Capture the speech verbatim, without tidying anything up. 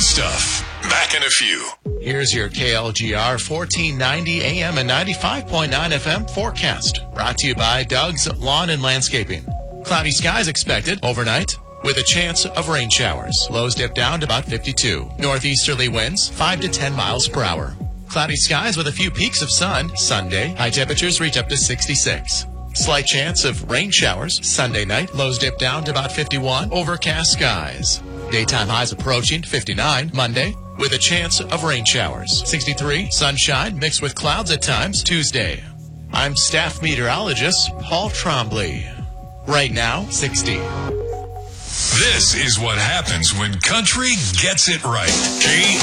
stuff. Back in a few. Here's your K L G R fourteen ninety A M and ninety-five point nine F M forecast. Brought to you by Doug's Lawn and Landscaping. Cloudy skies expected overnight with a chance of rain showers. Lows dip down to about fifty-two. Northeasterly winds five to ten miles per hour. Cloudy skies with a few peaks of sun. Sunday, high temperatures reach up to sixty-six. Slight chance of rain showers. Sunday night, lows dip down to about fifty-one. Overcast skies. Daytime highs approaching fifty-nine. Monday, with a chance of rain showers. sixty-three. Sunshine mixed with clouds at times. Tuesday. I'm staff meteorologist Paul Trombley. Right now, sixty. This is what happens when country gets it right. K